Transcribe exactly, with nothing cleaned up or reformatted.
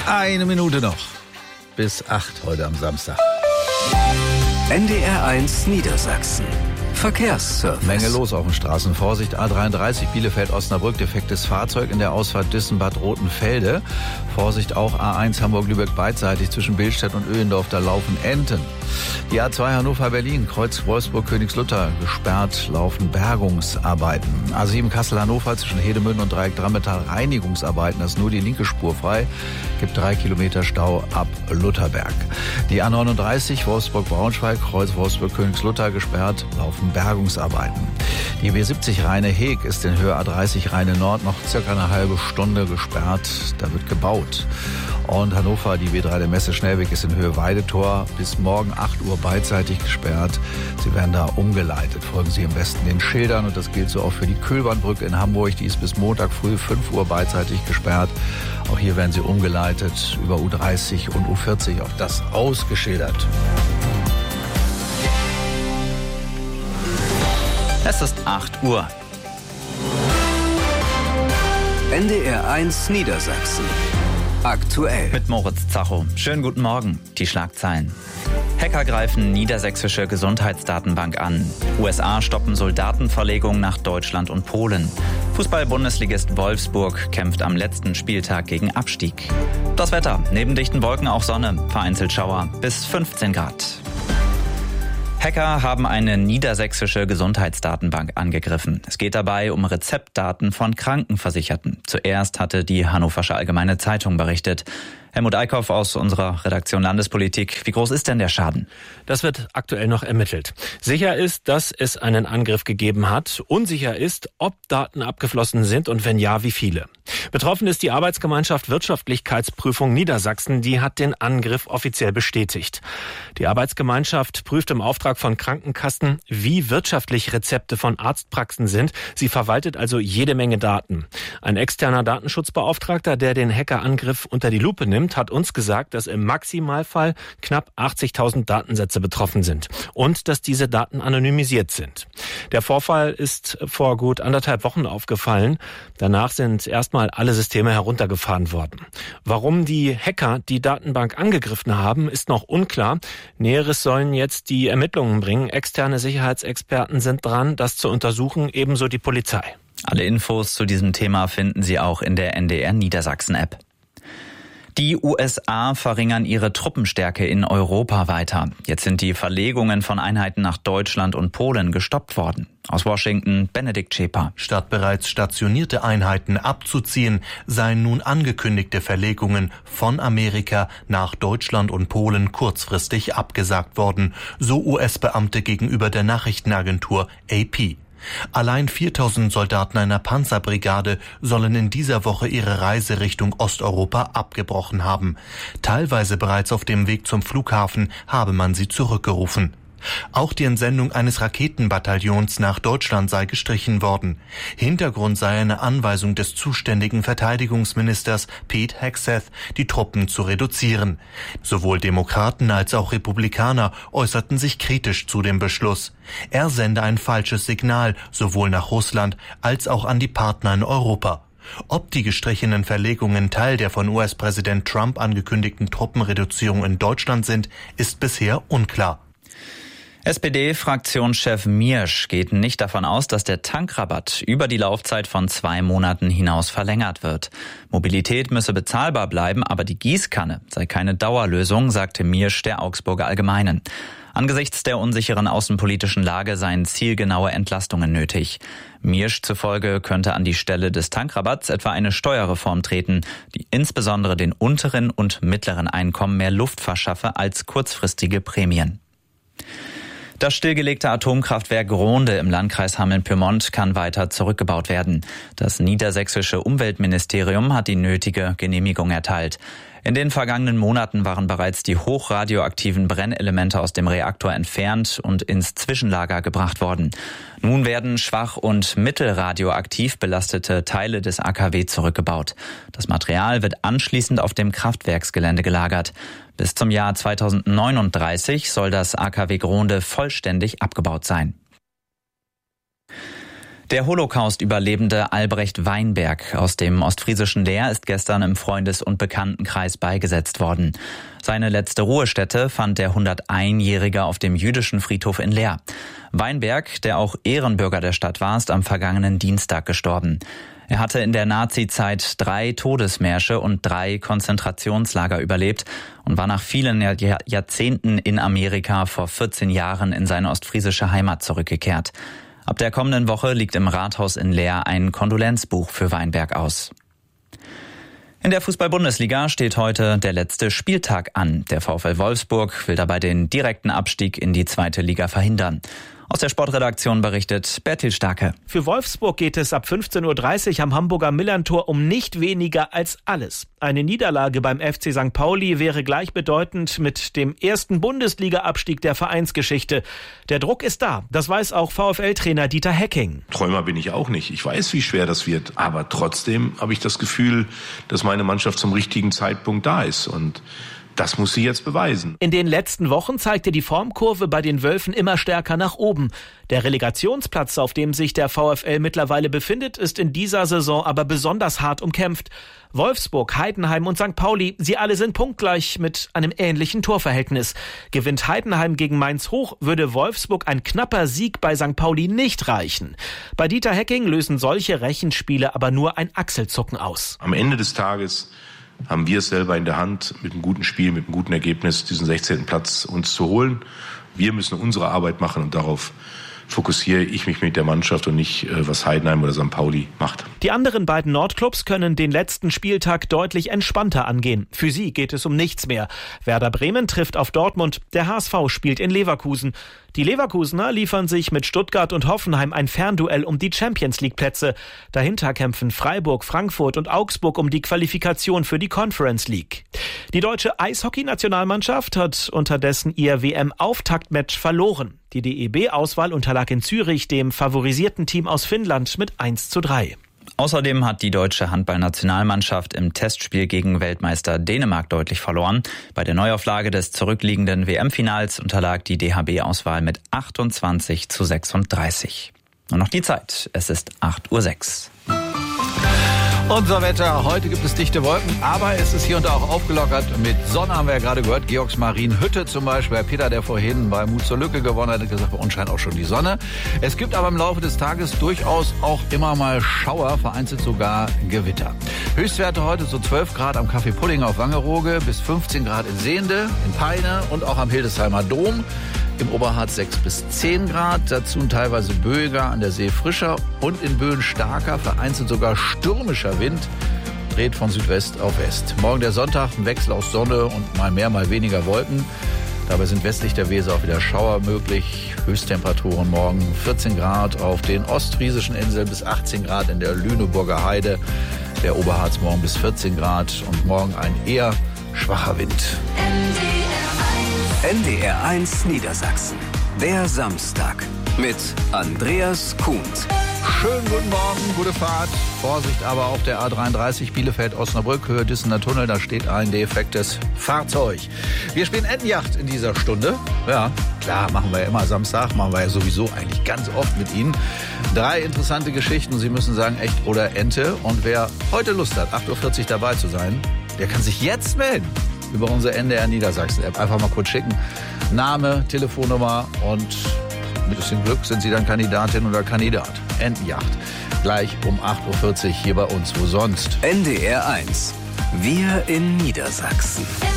Eine Minute noch. Bis acht heute am Samstag. N D R eins Niedersachsen. Verkehrsservice. Menge los auf den Straßen. Vorsicht, A dreiunddreißig Bielefeld-Osnabrück, defektes Fahrzeug in der Ausfahrt Dissenbad-Rotenfelde. Vorsicht auch A eins Hamburg-Lübeck beidseitig zwischen Billstedt und Öhendorf, da laufen Enten. Die A zwei Hannover-Berlin, Kreuz Wolfsburg-Königslutter gesperrt, laufen Bergungsarbeiten. A sieben Kassel-Hannover zwischen Hedemünde und Dreieck Drammetal Reinigungsarbeiten, das ist nur die linke Spur frei, gibt drei Kilometer Stau ab Lutherberg. Die A neununddreißig Wolfsburg-Braunschweig, Kreuz Wolfsburg-Königslutter gesperrt, laufen Bergungsarbeiten. Die B siebzig Rheine-Heg ist in Höhe A dreißig Rheine-Nord noch circa eine halbe Stunde gesperrt, da wird gebaut. Und Hannover, die B drei der Messe-Schnellweg ist in Höhe Weidetor bis morgen acht Uhr beidseitig gesperrt. Sie werden da umgeleitet. Folgen Sie am besten den Schildern und das gilt so auch für die Kühlbahnbrücke in Hamburg. Die ist bis Montag früh fünf Uhr beidseitig gesperrt. Auch hier werden Sie umgeleitet über U dreißig und U vierzig. Auch das ausgeschildert. Es ist acht Uhr. N D R eins Niedersachsen. Aktuell. Mit Moritz Zacho. Schönen guten Morgen. Die Schlagzeilen. Hacker greifen niedersächsische Gesundheitsdatenbank an. U S A stoppen Soldatenverlegung nach Deutschland und Polen. Fußball-Bundesligist Wolfsburg kämpft am letzten Spieltag gegen Abstieg. Das Wetter. Neben dichten Wolken auch Sonne. Vereinzelt Schauer. Bis fünfzehn Grad. Hacker haben eine niedersächsische Gesundheitsdatenbank angegriffen. Es geht dabei um Rezeptdaten von Krankenversicherten. Zuerst hatte die Hannoversche Allgemeine Zeitung berichtet. Helmut Eickhoff aus unserer Redaktion Landespolitik. Wie groß ist denn der Schaden? Das wird aktuell noch ermittelt. Sicher ist, dass es einen Angriff gegeben hat. Unsicher ist, ob Daten abgeflossen sind und wenn ja, wie viele. Betroffen ist die Arbeitsgemeinschaft Wirtschaftlichkeitsprüfung Niedersachsen. Die hat den Angriff offiziell bestätigt. Die Arbeitsgemeinschaft prüft im Auftrag von Krankenkassen, wie wirtschaftlich Rezepte von Arztpraxen sind. Sie verwaltet also jede Menge Daten. Ein externer Datenschutzbeauftragter, der den Hackerangriff unter die Lupe nimmt, hat uns gesagt, dass im Maximalfall knapp achtzigtausend Datensätze betroffen sind und dass diese Daten anonymisiert sind. Der Vorfall ist vor gut anderthalb Wochen aufgefallen. Danach sind erstmal alle Systeme heruntergefahren worden. Warum die Hacker die Datenbank angegriffen haben, ist noch unklar. Näheres sollen jetzt die Ermittlungen bringen. Externe Sicherheitsexperten sind dran, das zu untersuchen, ebenso die Polizei. Alle Infos zu diesem Thema finden Sie auch in der N D R Niedersachsen-App. Die U S A verringern ihre Truppenstärke in Europa weiter. Jetzt sind die Verlegungen von Einheiten nach Deutschland und Polen gestoppt worden. Aus Washington, Benedikt Schäper. Statt bereits stationierte Einheiten abzuziehen, seien nun angekündigte Verlegungen von Amerika nach Deutschland und Polen kurzfristig abgesagt worden, so U S-Beamte gegenüber der Nachrichtenagentur A P. Allein viertausend Soldaten einer Panzerbrigade sollen in dieser Woche ihre Reise Richtung Osteuropa abgebrochen haben. Teilweise bereits auf dem Weg zum Flughafen habe man sie zurückgerufen. Auch die Entsendung eines Raketenbataillons nach Deutschland sei gestrichen worden. Hintergrund sei eine Anweisung des zuständigen Verteidigungsministers Pete Hegseth, die Truppen zu reduzieren. Sowohl Demokraten als auch Republikaner äußerten sich kritisch zu dem Beschluss. Er sende ein falsches Signal, sowohl nach Russland als auch an die Partner in Europa. Ob die gestrichenen Verlegungen Teil der von U S-Präsident Trump angekündigten Truppenreduzierung in Deutschland sind, ist bisher unklar. S P D-Fraktionschef Miersch geht nicht davon aus, dass der Tankrabatt über die Laufzeit von zwei Monaten hinaus verlängert wird. Mobilität müsse bezahlbar bleiben, aber die Gießkanne sei keine Dauerlösung, sagte Miersch der Augsburger Allgemeinen. Angesichts der unsicheren außenpolitischen Lage seien zielgenaue Entlastungen nötig. Miersch zufolge könnte an die Stelle des Tankrabatts etwa eine Steuerreform treten, die insbesondere den unteren und mittleren Einkommen mehr Luft verschaffe als kurzfristige Prämien. Das stillgelegte Atomkraftwerk Gronde im Landkreis Hameln-Pyrmont kann weiter zurückgebaut werden. Das niedersächsische Umweltministerium hat die nötige Genehmigung erteilt. In den vergangenen Monaten waren bereits die hochradioaktiven Brennelemente aus dem Reaktor entfernt und ins Zwischenlager gebracht worden. Nun werden schwach und mittelradioaktiv belastete Teile des A K W zurückgebaut. Das Material wird anschließend auf dem Kraftwerksgelände gelagert. Bis zum Jahr zweitausendneununddreißig soll das A K W Gronde vollständig abgebaut sein. Der Holocaust-Überlebende Albrecht Weinberg aus dem ostfriesischen Leer ist gestern im Freundes- und Bekanntenkreis beigesetzt worden. Seine letzte Ruhestätte fand der hunderteinjährige auf dem jüdischen Friedhof in Leer. Weinberg, der auch Ehrenbürger der Stadt war, ist am vergangenen Dienstag gestorben. Er hatte in der Nazi-Zeit drei Todesmärsche und drei Konzentrationslager überlebt und war nach vielen Jahrzehnten in Amerika vor vierzehn Jahren in seine ostfriesische Heimat zurückgekehrt. Ab der kommenden Woche liegt im Rathaus in Leer ein Kondolenzbuch für Weinberg aus. In der Fußball-Bundesliga steht heute der letzte Spieltag an. Der VfL Wolfsburg will dabei den direkten Abstieg in die zweite Liga verhindern. Aus der Sportredaktion berichtet Bertil Starke. Für Wolfsburg geht es ab fünfzehn Uhr dreißig am Hamburger Millerntor um nicht weniger als alles. Eine Niederlage beim F C Sankt Pauli wäre gleichbedeutend mit dem ersten Bundesliga-Abstieg der Vereinsgeschichte. Der Druck ist da, das weiß auch VfL-Trainer Dieter Hecking. Träumer bin ich auch nicht. Ich weiß, wie schwer das wird. Aber trotzdem habe ich das Gefühl, dass meine Mannschaft zum richtigen Zeitpunkt da ist. Und das muss sie jetzt beweisen. In den letzten Wochen zeigte die Formkurve bei den Wölfen immer stärker nach oben. Der Relegationsplatz, auf dem sich der VfL mittlerweile befindet, ist in dieser Saison aber besonders hart umkämpft. Wolfsburg, Heidenheim und Sankt Pauli, sie alle sind punktgleich mit einem ähnlichen Torverhältnis. Gewinnt Heidenheim gegen Mainz hoch, würde Wolfsburg ein knapper Sieg bei Sankt Pauli nicht reichen. Bei Dieter Hecking lösen solche Rechenspiele aber nur ein Achselzucken aus. Am Ende des Tages haben wir es selber in der Hand, mit einem guten Spiel, mit einem guten Ergebnis diesen sechzehnten Platz uns zu holen. Wir müssen unsere Arbeit machen und darauf fokussiere ich mich mit der Mannschaft und nicht, was Heidenheim oder Sankt Pauli macht. Die anderen beiden Nordclubs können den letzten Spieltag deutlich entspannter angehen. Für sie geht es um nichts mehr. Werder Bremen trifft auf Dortmund, der H S V spielt in Leverkusen. Die Leverkusener liefern sich mit Stuttgart und Hoffenheim ein Fernduell um die Champions-League-Plätze. Dahinter kämpfen Freiburg, Frankfurt und Augsburg um die Qualifikation für die Conference League. Die deutsche Eishockey-Nationalmannschaft hat unterdessen ihr W M-Auftaktmatch verloren. Die D E B-Auswahl unterlag in Zürich dem favorisierten Team aus Finnland mit eins zu drei. Außerdem hat die deutsche Handballnationalmannschaft im Testspiel gegen Weltmeister Dänemark deutlich verloren. Bei der Neuauflage des zurückliegenden W M-Finals unterlag die D H B-Auswahl mit achtundzwanzig zu sechsunddreißig. Und noch die Zeit. Es ist acht Uhr sechs. Unser Wetter. Heute gibt es dichte Wolken, aber es ist hier und da auch aufgelockert. Mit Sonne haben wir ja gerade gehört. Georgs Marienhütte zum Beispiel. Herr Peter, der vorhin bei Mut zur Lücke gewonnen hat, hat gesagt, bei uns scheint auch schon die Sonne. Es gibt aber im Laufe des Tages durchaus auch immer mal Schauer, vereinzelt sogar Gewitter. Höchstwerte heute so zwölf Grad am Café Pulling auf Wangerooge, bis fünfzehn Grad in Sehnde, in Peine und auch am Hildesheimer Dom. Im Oberharz sechs bis zehn Grad, dazu teilweise böiger, an der See frischer und in Böen starker, vereinzelt sogar stürmischer Wind, dreht von Südwest auf West. Morgen der Sonntag, ein Wechsel aus Sonne und mal mehr, mal weniger Wolken. Dabei sind westlich der Weser auch wieder Schauer möglich. Höchsttemperaturen morgen vierzehn Grad auf den ostfriesischen Inseln bis achtzehn Grad in der Lüneburger Heide. Der Oberharz morgen bis vierzehn Grad und morgen ein eher schwacher Wind. N D R eins Niedersachsen. Der Samstag mit Andreas Kuhns. Schönen guten Morgen, gute Fahrt. Vorsicht aber auf der A dreiunddreißig Bielefeld-Osnabrück, Höhe Dissener Tunnel, da steht ein defektes Fahrzeug. Wir spielen Entenjagd in dieser Stunde. Ja, klar, machen wir ja immer Samstag, machen wir ja sowieso eigentlich ganz oft mit Ihnen. Drei interessante Geschichten, Sie müssen sagen, echt oder Ente. Und wer heute Lust hat, acht Uhr vierzig dabei zu sein, der kann sich jetzt melden über unsere N D R Niedersachsen-App. Einfach mal kurz schicken. Name, Telefonnummer und mit bisschen Glück sind Sie dann Kandidatin oder Kandidat. Entenjagd. Gleich um acht Uhr vierzig hier bei uns. Wo sonst? N D R eins. Wir in Niedersachsen.